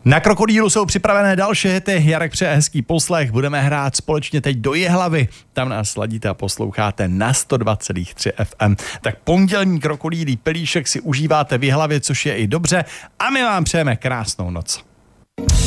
Na Krokodýlu jsou připravené další hity, Jarek přeje hezký poslech, budeme hrát společně teď do Jihlavy, tam nás ladíte a posloucháte na 102,3 FM. Tak pondělní krokodýlí pelíšek si užíváte v Jihlavě, což je i dobře, a my vám přejeme krásnou noc.